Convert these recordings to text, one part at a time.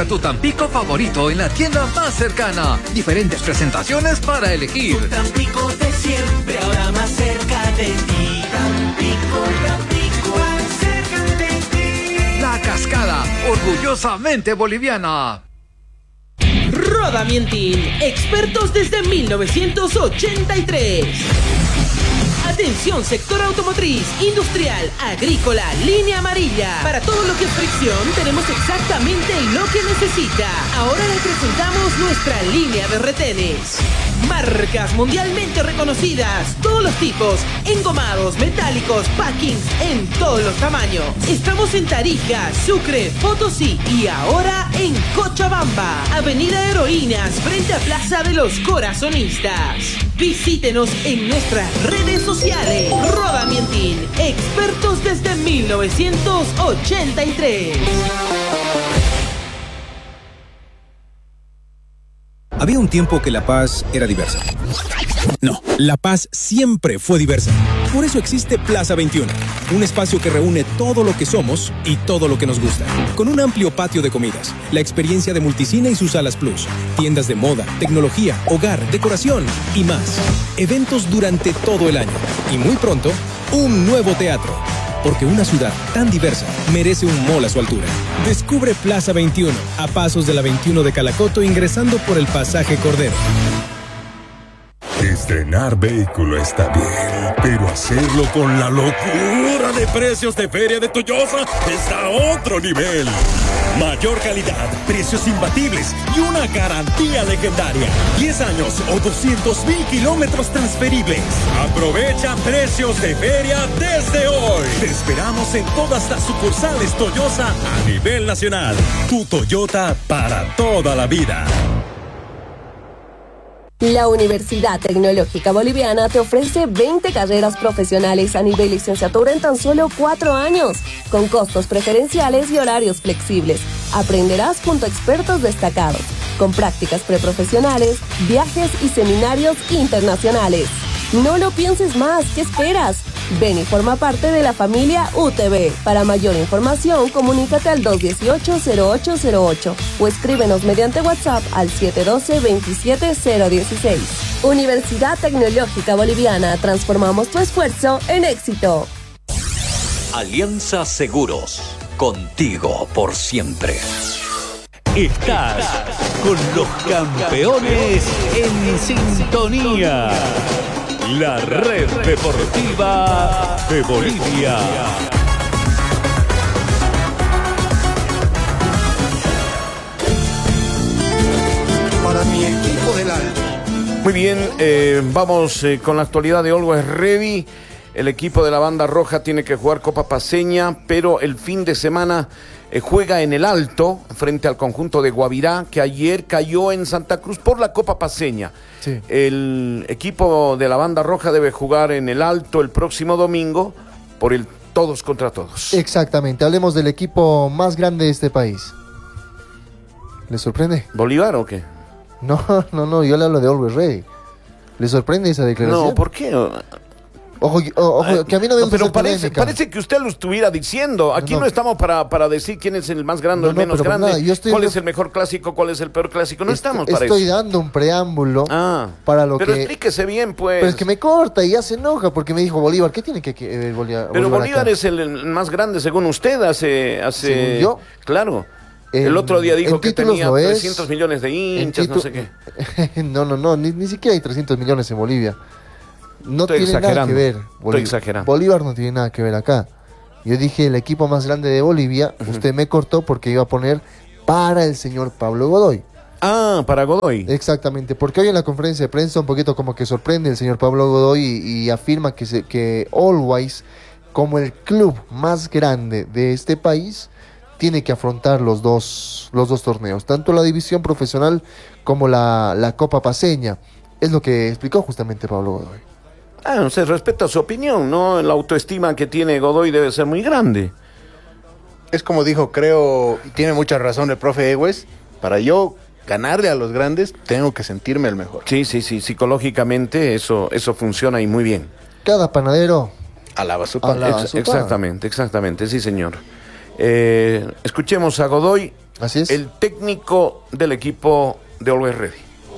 Busca tu Tampico favorito en la tienda más cercana. Diferentes presentaciones para elegir. Tu Tampico de siempre, ahora más cerca de ti. Tampico, Tampico, más cerca de ti. La Cascada, orgullosamente boliviana. Roda Mientin, expertos desde 1983. Atención, sector automotriz, industrial, agrícola, línea amarilla. Para todo lo que es fricción, tenemos exactamente lo que necesita. Ahora le presentamos nuestra línea de retenes. Marcas mundialmente reconocidas, todos los tipos, engomados, metálicos, packings, en todos los tamaños. Estamos en Tarija, Sucre, Potosí y ahora en Cochabamba. Avenida Heroínas, frente a Plaza de los Corazonistas. Visítenos en nuestras redes sociales. Roda Mientin, expertos desde 1983. Había un tiempo que La Paz era diversa. No, La Paz siempre fue diversa. Por eso existe Plaza 21, un espacio que reúne todo lo que somos y todo lo que nos gusta. Con un amplio patio de comidas, la experiencia de Multicine y sus salas Plus, tiendas de moda, tecnología, hogar, decoración y más. Eventos durante todo el año. Y muy pronto, un nuevo teatro. Porque una ciudad tan diversa merece un mall a su altura. Descubre Plaza 21, a pasos de la 21 de Calacoto, ingresando por el pasaje Cordero. Estrenar vehículo está bien, pero hacerlo con la locura de precios de Feria de Toyosa está a otro nivel. Mayor calidad, precios imbatibles y una garantía legendaria. 10 años o 200,000 kilómetros transferibles. Aprovecha precios de feria desde hoy. Te esperamos en todas las sucursales Toyosa a nivel nacional. Tu Toyota para toda la vida. La Universidad Tecnológica Boliviana te ofrece 20 carreras profesionales a nivel licenciatura en tan solo 4 años, con costos preferenciales y horarios flexibles. Aprenderás junto a expertos destacados, con prácticas preprofesionales, viajes y seminarios internacionales. No lo pienses más, ¿qué esperas? Ven y forma parte de la familia UTB. Para mayor información, comunícate al 218-0808 o escríbenos mediante WhatsApp al 712-27016. Universidad Tecnológica Boliviana, transformamos tu esfuerzo en éxito. Alianza Seguros, contigo por siempre. Estás con los campeones en sintonía. La red deportiva de Bolivia. Para mi equipo del Alto. Muy bien, vamos con la actualidad de Always Ready. El equipo de la Banda Roja tiene que jugar Copa Paceña, pero el fin de semana juega en el Alto frente al conjunto de Guavirá, que ayer cayó en Santa Cruz por la Copa Paceña. Sí. El equipo de la Banda Roja debe jugar en el Alto el próximo domingo por el todos contra todos. Exactamente, hablemos del equipo más grande de este país. ¿Le sorprende? ¿Bolívar o qué? No, yo le hablo de Always Ready. ¿Le sorprende esa declaración? No, ¿por qué? Ojo, que a mí no me gusta. Pero parece que usted lo estuviera diciendo. Aquí no estamos para decir quién es el más grande o el menos grande. ¿Cuál es el mejor clásico? ¿Cuál es el peor clásico? No estamos para eso. Estoy dando un preámbulo para lo pero explíquese bien, pues. Pero es que me corta y ya se enoja porque me dijo Bolívar. ¿Qué tiene que ver Bolívar? Pero Bolívar es el más grande según usted hace ¿Según yo? Claro. El otro día dijo que tenía 300 millones de hinchas, no sé qué. No, ni siquiera hay 300 millones en Bolivia. No Estoy tiene nada que ver. Estoy exagerando. Bolívar no tiene nada que ver acá. Yo dije el equipo más grande de Bolivia. Usted me cortó porque iba a poner para el señor Pablo Godoy. Ah, para Godoy. Exactamente, porque hoy en la conferencia de prensa un poquito como que sorprende el señor Pablo Godoy y afirma que Always, como el club más grande de este país, tiene que afrontar los dos torneos, tanto la división profesional como la Copa Paceña. Es lo que explicó justamente Pablo Godoy. Se respeta su opinión, ¿no? La autoestima que tiene Godoy debe ser muy grande. Es como dijo, creo, y tiene mucha razón el profe Egues, para yo ganarle a los grandes, tengo que sentirme el mejor. Sí, psicológicamente eso funciona y muy bien. Cada panadero alaba su pan. Exactamente, sí señor. Escuchemos a Godoy Así es. El técnico del equipo de Always Ready.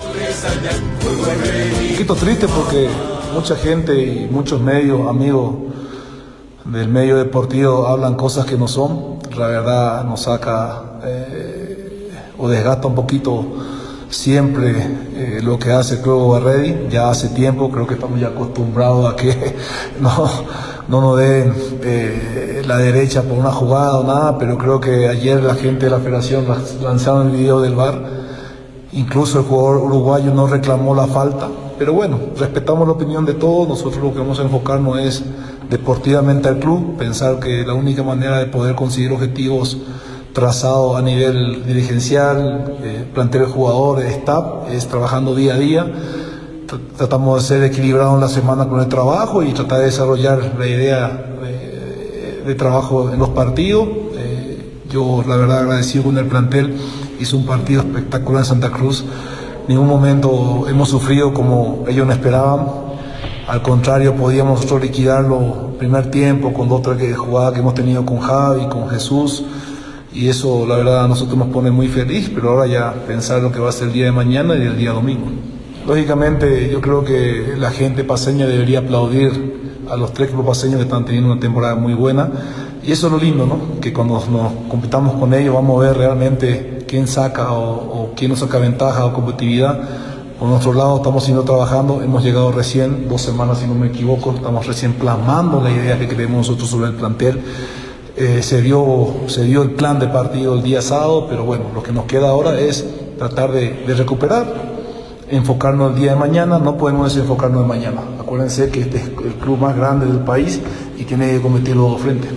Un poquito triste porque mucha gente y muchos medios, amigos del medio deportivo, hablan cosas que no son. La verdad nos saca o desgasta un poquito siempre lo que hace el Club Always Ready. Ya hace tiempo, creo que estamos ya acostumbrados a que no nos den la derecha por una jugada o nada, pero creo que ayer la gente de la federación lanzaron el video del VAR. Incluso el jugador uruguayo no reclamó la falta, pero bueno, respetamos la opinión de todos. Nosotros lo que vamos a enfocarnos es deportivamente al club, pensar que la única manera de poder conseguir objetivos trazados a nivel dirigencial, plantel de jugadores, staff, es trabajando día a día. Tratamos de ser equilibrados en la semana con el trabajo y tratar de desarrollar la idea de trabajo en los partidos. Yo la verdad agradecido con el plantel, hizo un partido espectacular en Santa Cruz. En ningún momento hemos sufrido como ellos no esperaban. Al contrario, podíamos nosotros liquidarlo primer tiempo con 2 o 3 jugadas que hemos tenido con Javi, con Jesús. Y eso la verdad a nosotros nos pone muy feliz, pero ahora ya pensar lo que va a ser el día de mañana y el día domingo. Lógicamente yo creo que la gente paseña debería aplaudir a los 3 equipos paseños que están teniendo una temporada muy buena. Y eso es lo lindo, ¿no? Que cuando nos compitamos con ellos vamos a ver realmente quién saca o quién nos saca ventaja o competitividad. Por nuestro lado estamos trabajando, hemos llegado recién 2 semanas si no me equivoco, estamos recién plasmando la idea que queremos nosotros sobre el plantel. Se dio el plan de partido el día sábado, pero bueno, lo que nos queda ahora es tratar de recuperar, enfocarnos el día de mañana. No podemos desenfocarnos de mañana. Acuérdense que este es el club más grande del país y tiene que competirlo de frente.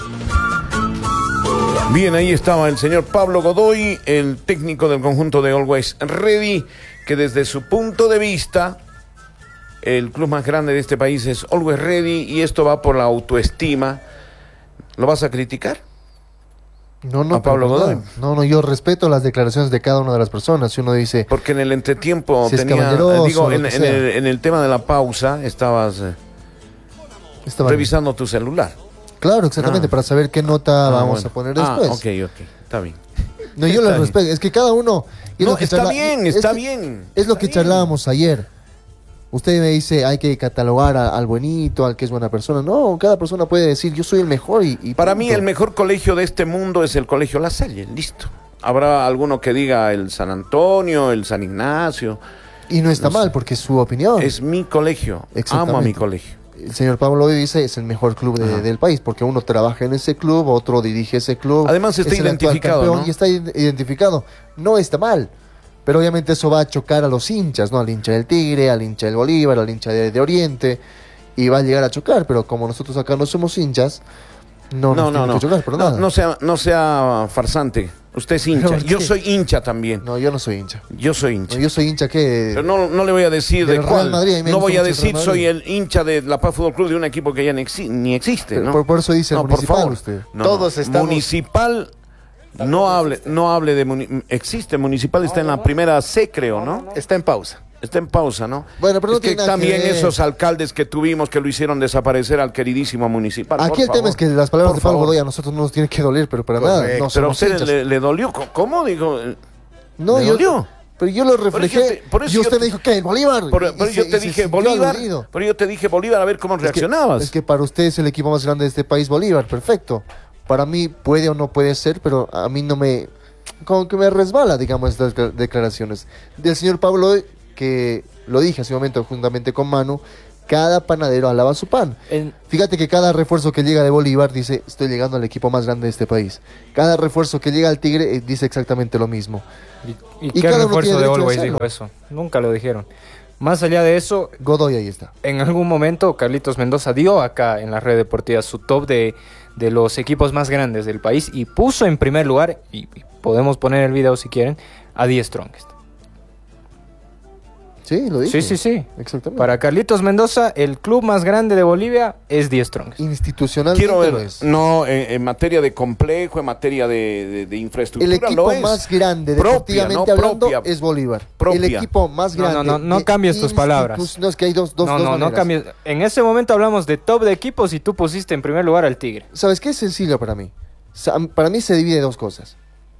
Bien, ahí estaba el señor Pablo Godoy, el técnico del conjunto de Always Ready, que desde su punto de vista, el club más grande de este país es Always Ready y esto va por la autoestima. ¿Lo vas a criticar? No, a Pablo Godoy. No, yo respeto las declaraciones de cada una de las personas. Si uno dice... Porque en el entretiempo si tenía... Digo, en el tema de la pausa estabas revisando tu celular. Claro, exactamente, para saber qué nota vamos a poner después. Ok, está bien. No, yo lo respeto, es que cada uno... No, está bien. Es lo que charlábamos ayer. Usted me dice, hay que catalogar al buenito, al que es buena persona. No, cada persona puede decir, yo soy el mejor y para mí el mejor colegio de este mundo es el Colegio La Salle, listo. Habrá alguno que diga el San Antonio, el San Ignacio. Y no está mal, porque es su opinión. Es mi colegio, amo a mi colegio. El señor Pablo hoy dice es el mejor club del país, porque uno trabaja en ese club, otro dirige ese club. Además está identificado, ¿no? Y está identificado. No está mal, pero obviamente eso va a chocar a los hinchas, ¿no? Al hincha del Tigre, al hincha del Bolívar, al hincha de Oriente, y va a llegar a chocar, pero como nosotros acá no somos hinchas, no tiene que chocar por nada. No sea farsante. Usted es hincha. Yo soy hincha también. No, yo no soy hincha. Yo soy hincha. No, yo soy hincha que... Pero no le voy a decir de cuál. Madrid, no voy a decir soy el hincha de La Paz Fútbol Club de un equipo que ya ni existe, ¿no? Por eso dice Municipal, por favor. Usted. Todos estamos... Municipal, no hable de... Existe, Municipal está en la primera C, creo, ¿no? Está en pausa. Está en pausa, ¿no? Bueno, pero es que también esos alcaldes que tuvimos que lo hicieron desaparecer al queridísimo Municipal. Aquí el tema es que las palabras de Pablo Godoy a nosotros no nos tienen que doler, pero para nada. No, pero a usted le dolió. ¿Cómo? Digo, no, ¿le dolió? Pero yo lo reflejé. Y usted me dijo, ¿qué? ¿El Bolívar? Pero yo te dije Bolívar. Pero yo te dije Bolívar, a ver cómo reaccionabas. Es que para usted es el equipo más grande de este país, Bolívar, perfecto. Para mí puede o no puede ser, pero a mí no me... Como que me resbala, digamos, estas declaraciones. Del señor Pablo, que lo dije hace un momento juntamente con Manu, cada panadero alaba su pan. Fíjate que cada refuerzo que llega de Bolívar dice, estoy llegando al equipo más grande de este país. Cada refuerzo que llega al Tigre dice exactamente lo mismo. ¿Y qué refuerzo de Always dijo eso? Nunca lo dijeron. Más allá de eso, Godoy ahí está. En algún momento Carlitos Mendoza dio acá en la red deportiva su top de los equipos más grandes del país y puso en primer lugar, y podemos poner el video si quieren, a The Strongest. Sí, lo dije. Sí. Exactamente. Para Carlitos Mendoza, el club más grande de Bolivia es The Strongest. Institucionalmente quiero ver, lo es. No, en materia de complejo, en materia de infraestructura, el equipo lo es. más grande, deportivamente hablando, es Bolívar. El equipo más grande. No cambies tus palabras. No, es que hay dos maneras. No cambies. En ese momento hablamos de top de equipos y tú pusiste en primer lugar al Tigre. ¿Sabes qué es sencillo para mí? Para mí se divide en dos cosas.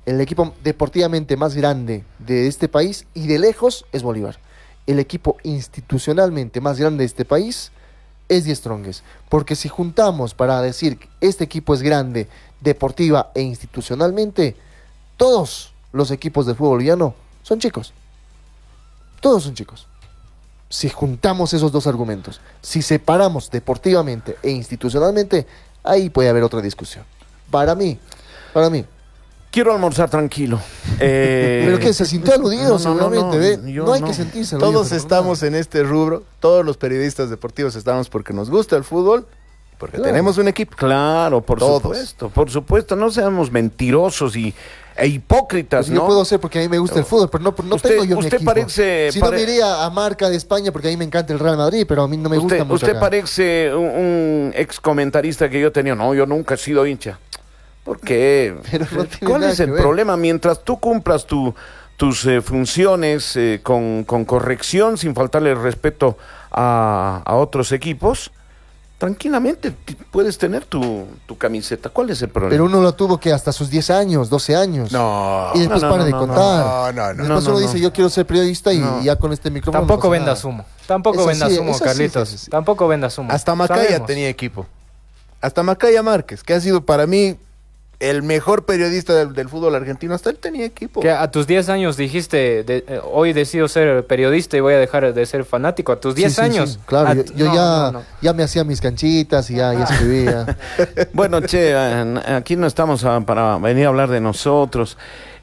el equipo deportivamente más grande de este país y de lejos es Bolívar. El equipo institucionalmente más grande de este país es Die Strongest. Porque si juntamos para decir que este equipo es grande deportiva e institucionalmente, todos los equipos del fútbol boliviano son chicos. Todos son chicos. Si juntamos esos dos argumentos, si separamos deportivamente e institucionalmente, ahí puede haber otra discusión. Para mí. Quiero almorzar tranquilo. Pero que se sintió aludido seguramente. No hay que sentirse aludido. Todos estamos en este rubro, todos los periodistas deportivos estamos porque nos gusta el fútbol, porque tenemos un equipo. Claro, por supuesto. No seamos mentirosos e hipócritas, pues ¿no? Yo puedo ser porque a mí me gusta el fútbol, pero no tengo yo mi equipo. Si no me iría a Marca de España porque a mí me encanta el Real Madrid, pero a mí no me gusta mucho. Usted parece un ex comentarista que yo tenía. No, yo nunca he sido hincha. ¿Por qué? ¿Cuál es el problema? Mientras tú cumplas tus funciones con corrección, sin faltarle el respeto a otros equipos, tranquilamente puedes tener tu camiseta. ¿Cuál es el problema? Pero uno lo tuvo que hasta sus 10 años, 12 años. No. Y después para de contar. Después uno dice, yo quiero ser periodista y ya con este micrófono. Tampoco vendas humo. Carlitos. Tampoco vendas humo. Hasta Macaya tenía equipo. Hasta Macaya Márquez, que ha sido para mí el mejor periodista del fútbol argentino, hasta él tenía equipo. Que a tus 10 años dijiste, hoy decido ser periodista y voy a dejar de ser fanático. A tus 10 años. Sí, claro, yo ya me hacía mis canchitas y ya escribía. Bueno, aquí no estamos para venir a hablar de nosotros.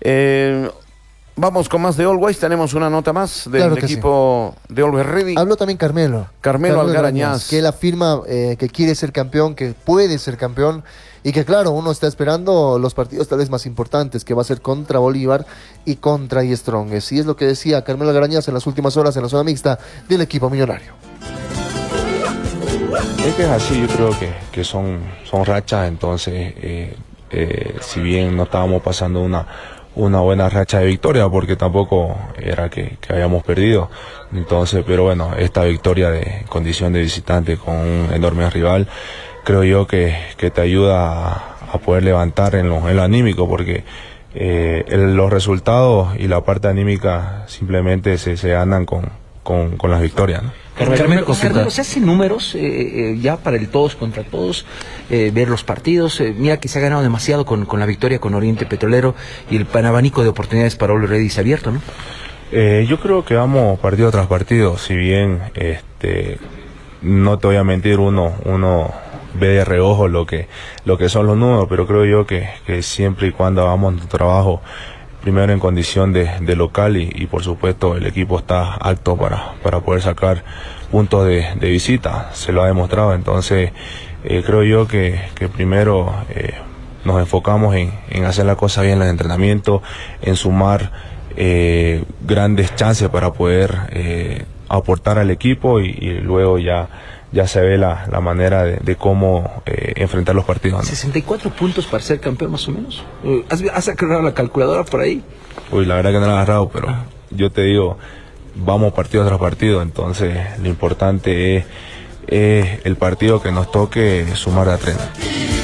Vamos con más de Always. Tenemos una nota más del equipo de Always Ready. Habló también Carmelo Algarañaz, que él afirma que quiere ser campeón, que puede ser campeón y que claro, uno está esperando los partidos tal vez más importantes, que va a ser contra Bolívar y contra Die Strongest. Y es lo que decía Carmelo Algarañaz en las últimas horas en la zona mixta del equipo millonario. Es que es así, yo creo que son rachas, entonces si bien no estábamos pasando una buena racha de victoria, porque tampoco era que habíamos perdido, entonces, pero bueno, esta victoria de condición de visitante con un enorme rival, creo yo que te ayuda a poder levantar en lo anímico, porque los resultados y la parte anímica simplemente se ganan con las victorias, ¿no? Carmelo, se hacen números ya para el todos contra todos, ver los partidos. Mira que se ha ganado demasiado con la victoria con Oriente Petrolero y el abanico de oportunidades para Always Ready se ha abierto, ¿no? Yo creo que vamos partido tras partido, si bien no te voy a mentir, uno ve de reojo lo que son los números, pero creo yo que siempre y cuando hagamos nuestro trabajo primero en condición de local y por supuesto el equipo está alto para poder sacar puntos de visita, se lo ha demostrado, entonces creo yo que primero nos enfocamos en hacer la cosa bien en el entrenamiento, en sumar grandes chances para poder aportar al equipo y luego ya se ve la manera de cómo enfrentar los partidos, ¿no? 64 puntos para ser campeón más o menos. ¿Has agarrado la calculadora por ahí? Uy, la verdad que no la he agarrado, pero yo te digo, vamos partido tras partido, entonces lo importante es el partido que nos toque sumar a 30.